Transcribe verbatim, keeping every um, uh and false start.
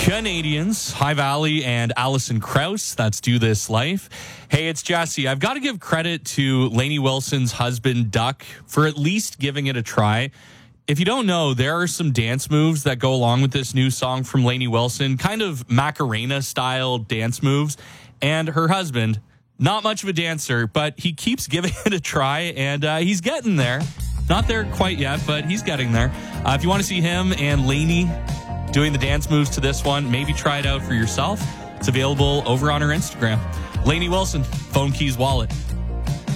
Canadians, High Valley and Alison Krauss. That's Do This Life. Hey, it's Jesse. I've got to give credit to Lainey Wilson's husband, Duck, for at least giving it a try. If you don't know, there are some dance moves that go along with this new song from Lainey Wilson, kind of Macarena-style dance moves. And her husband, not much of a dancer, but he keeps giving it a try, and uh, he's getting there. Not there quite yet, but he's getting there. Uh, if you want to see him and Lainey doing the dance moves to this one, maybe try it out for yourself. It's available over on her Instagram. Lainey Wilson, Phone Keys Wallet.